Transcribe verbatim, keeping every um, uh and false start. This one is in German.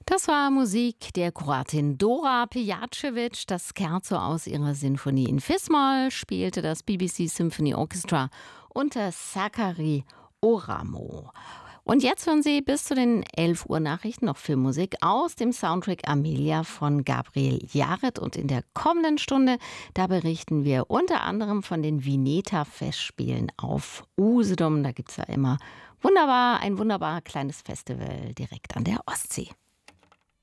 Das war Musik der Kroatin Dora Pejacevic. Das Scherzo aus ihrer Sinfonie in Fis-Moll spielte das B B C Symphony Orchestra unter Sakari Oramo. Und jetzt hören Sie bis zu den elf Uhr Nachrichten noch Filmmusik aus dem Soundtrack Amelia von Gabriel Yared. Und in der kommenden Stunde, da berichten wir unter anderem von den Vineta-Festspielen auf Usedom. Da gibt es ja immer wunderbar, ein wunderbar kleines Festival direkt an der Ostsee.